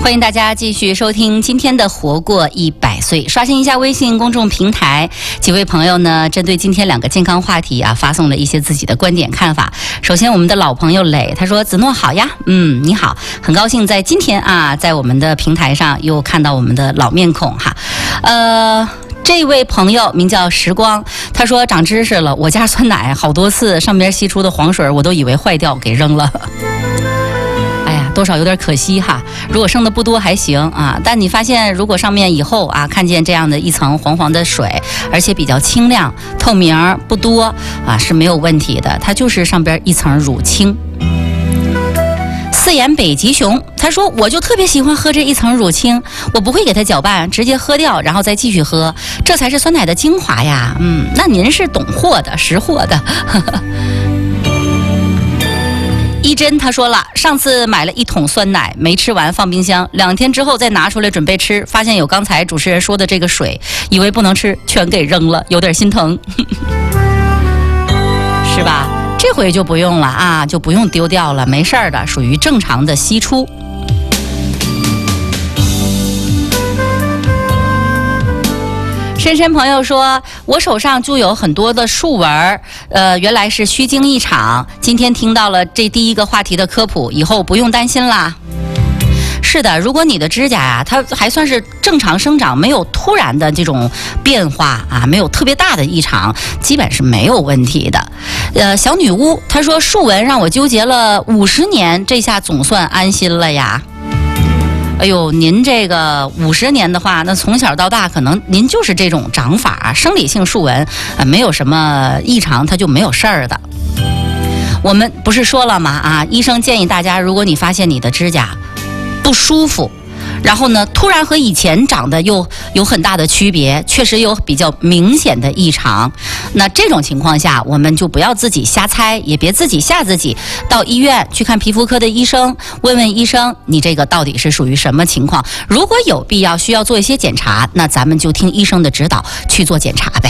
欢迎大家继续收听今天的活过100岁。刷新一下微信公众平台，几位朋友呢针对今天2个健康话题发送了一些自己的观点看法。首先我们的老朋友磊，他说子诺好呀，你好，很高兴在今天在我们的平台上又看到我们的老面孔哈。这位朋友名叫时光，他说长知识了，我家酸奶好多次上边析出的黄水我都以为坏掉给扔了。多少有点可惜哈，如果剩的不多还行但你发现如果上面以后看见这样的一层黄黄的水，而且比较清亮透明不多是没有问题的，它就是上边一层乳清。四眼北极熊他说我就特别喜欢喝这一层乳清，我不会给它搅拌，直接喝掉然后再继续喝，这才是酸奶的精华呀。那您是懂货的识货的。一真他说了，上次买了1桶酸奶没吃完放冰箱，2天之后再拿出来准备吃，发现有刚才主持人说的这个水，以为不能吃全给扔了，有点心疼。是吧？这回就不用了就不用丢掉了，没事儿的，属于正常的析出。深深朋友说，我手上就有很多的竖纹原来是虚惊一场，今天听到了这第一个话题的科普，以后不用担心啦。是的，如果你的指甲它还算是正常生长，没有突然的这种变化没有特别大的异常，基本是没有问题的。小女巫她说竖纹让我纠结了50年，这下总算安心了呀。哎呦，您这个50年的话，那从小到大可能您就是这种长法生理性竖纹没有什么异常，它就没有事儿的。我们不是说了吗医生建议大家，如果你发现你的指甲不舒服，然后呢突然和以前长得又有很大的区别，确实有比较明显的异常，那这种情况下我们就不要自己瞎猜，也别自己吓自己，到医院去看皮肤科的医生，问问医生你这个到底是属于什么情况，如果有必要需要做一些检查，那咱们就听医生的指导去做检查呗。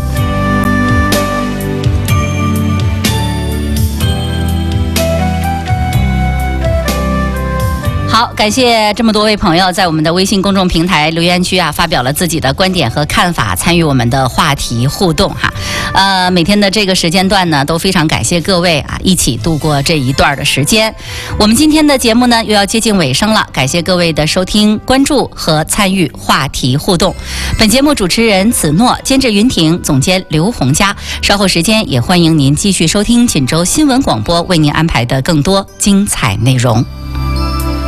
好，感谢这么多位朋友在我们的微信公众平台留言区发表了自己的观点和看法，参与我们的话题互动每天的这个时间段呢，都非常感谢各位一起度过这一段的时间。我们今天的节目呢又要接近尾声了，感谢各位的收听、关注和参与话题互动。本节目主持人子诺，监制云婷，总监刘洪佳。稍后时间也欢迎您继续收听锦州新闻广播为您安排的更多精彩内容。